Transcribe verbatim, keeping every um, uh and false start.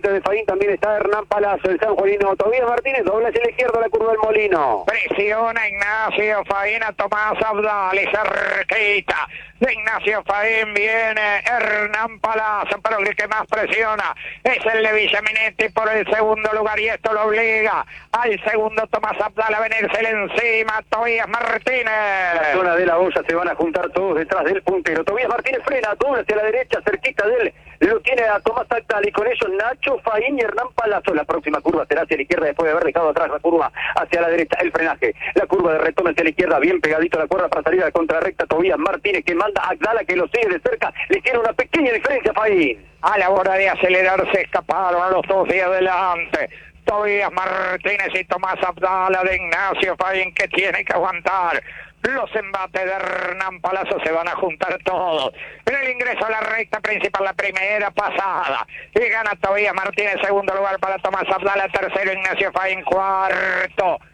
derecha de Faín también está Hernán Palazzo, el sanjuanino Tobías Martínez, dobla hacia la izquierda la curva del Molino. Presiona Ignacio Faín a Tomás Abdal y cerquita de Ignacio Faín viene Hernán Palazzo, pero el que más presiona es el de Villaminetti por el segundo lugar y esto lo obliga al segundo Tomás Abdal a venírsele encima Tobías Martínez. La zona de la olla se van a juntar todos detrás del puntero. Tobías Martínez frena, dobla hacia la derecha, cerquita de él, lo tiene a Tomás Abdal y con ellos Nacho Faín y Hernán Palazzo. La próxima curva será hacia la izquierda después de haber dejado atrás la curva hacia la derecha, el frenaje, la curva de retorno hacia la izquierda, bien pegadito a la cuerda para salir a la contrarrecta. Tobías Martínez que manda a Abdala que lo sigue de cerca, le tiene una pequeña diferencia a Faín. A la hora de acelerarse escaparon a los dos de adelante Tobías Martínez y Tomás Abdala de Ignacio Faín, que tiene que aguantar los embates de Hernán Palazzo. Se van a juntar todos en el ingreso a la recta principal, la primera pasada, y gana Tobías Martínez, segundo lugar para Tomás Abdala, tercero Ignacio Faín, cuarto